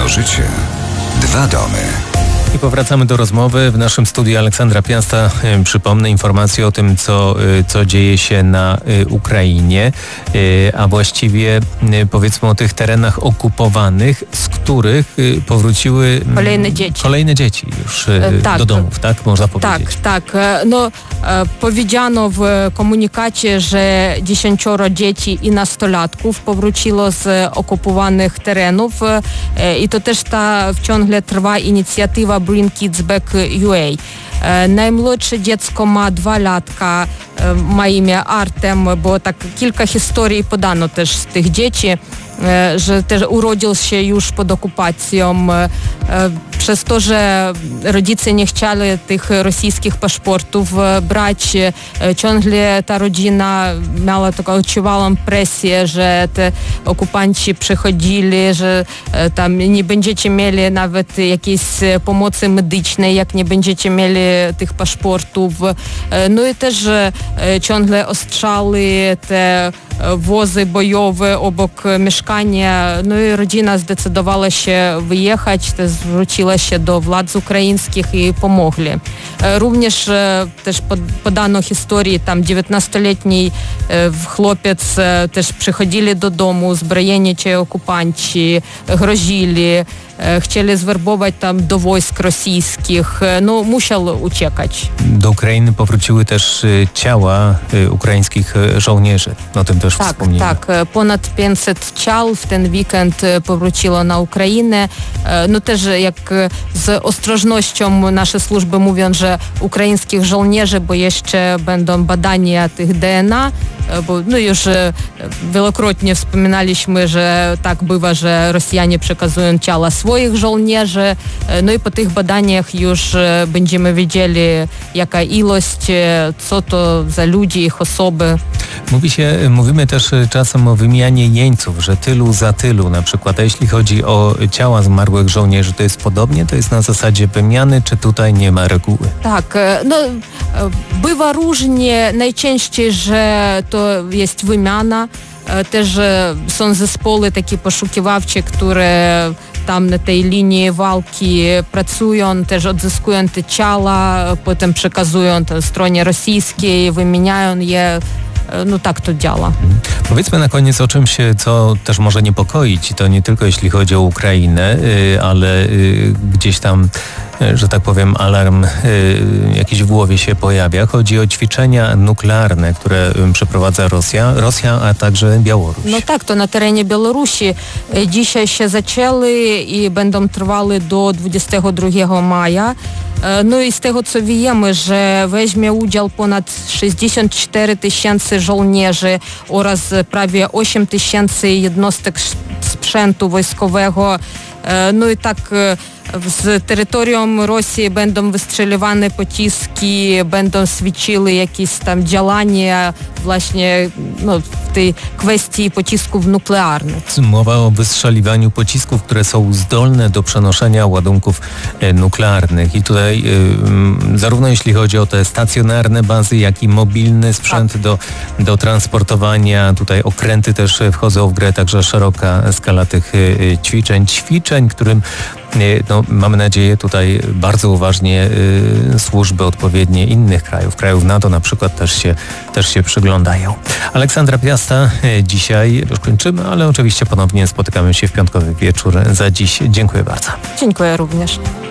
Jedno życie, dwa domy. I powracamy do rozmowy. W naszym studiu Aleksandra Piasta. Przypomnę informacje o tym, co dzieje się na Ukrainie, a właściwie powiedzmy o tych terenach okupowanych, z których powróciły kolejne dzieci już do domów, tak? Można powiedzieć. Tak. No, powiedziano w komunikacie, że 10 dzieci i nastolatków powróciło z okupowanych terenów i to też ciągle trwa inicjatywa Bring Kids Back UA. Najmłodsze dziecko ma 2 latka, ma imię Artem, bo tak kilka historii podano też z tych dzieci, że też urodził się już pod okupacją. Przez to, że rodzice nie chcieli tych rosyjskich paszportów brać, ciągle ta rodzina miała odczuwała presję, że te okupanci przychodzili, że tam nie będziecie mieli nawet jakiejś pomocy medycznej, jak nie będziecie mieli tych paszportów. No i też ciągle ostrzały te wozy bojowe obok mieszkania. No i rodzina zdecydowała się wyjechać, też zwróciła się do władz ukraińskich i pomogli. Również też podano historii, tam 19-letni chłopiec też przychodzili do domu, zbrojeni ci okupanci, grozili, chcieli zwerbować tam do wojsk rosyjskich, no musiał uciekać. Do Ukrainy powróciły też ciała ukraińskich żołnierzy. O tym też wspomnieli. Tak. Ponad 500 ciał w ten weekend powróciło na Ukrainę. No też jak z ostrożnością nasze służby mówią, że ukraińskich żołnierzy, bo jeszcze będą badania tych DNA, bo no już wielokrotnie wspominaliśmy, że tak bywa, że Rosjanie przekazują ciała swoich żołnierzy, no i po tych badaniach już będziemy wiedzieli, jaka ilość, co to za ludzie, ich osoby. Mówimy też czasem o wymianie jeńców, że tylu za tylu na przykład, a jeśli chodzi o ciała zmarłych żołnierzy, to jest podobnie? To jest na zasadzie wymiany, czy tutaj nie ma reguły? Tak, no bywa różnie, najczęściej, że to jest wymiana. Też są zespoły takie poszukiwawcze, które tam na tej linii walki pracują, też odzyskują te ciała, potem przekazują to stronie rosyjskiej, wymieniają je. No tak to działa. Powiedzmy na koniec o czymś, co też może niepokoić. To nie tylko jeśli chodzi o Ukrainę, ale gdzieś tam, że tak powiem, alarm jakiś w głowie się pojawia. Chodzi o ćwiczenia nuklearne, które przeprowadza Rosja, a także Białoruś. No tak, to na terenie Białorusi dzisiaj się zaczęły i będą trwały do 22 maja. No i z tego co wiemy, że weźmie udział ponad 64 tysięcy żołnierzy oraz prawie 8 tysięcy jednostek sprzętu wojskowego. No i tak z terytorium Rosji będą wystrzeliwane pociski, będą świeciły jakieś tam działania właśnie w tej kwestii pocisków nuklearnych. Mowa o wystrzeliwaniu pocisków, które są zdolne do przenoszenia ładunków nuklearnych. I tutaj zarówno jeśli chodzi o te stacjonarne bazy, jak i mobilny sprzęt do transportowania. Tutaj okręty też wchodzą w grę, także szeroka skala tych ćwiczeń, którym mamy nadzieję tutaj bardzo uważnie służby odpowiednie innych krajów NATO na przykład też się przyglądają. Aleksandra Piasta, dzisiaj już kończymy, ale oczywiście ponownie spotykamy się w piątkowy wieczór. Za dziś dziękuję bardzo. Dziękuję również.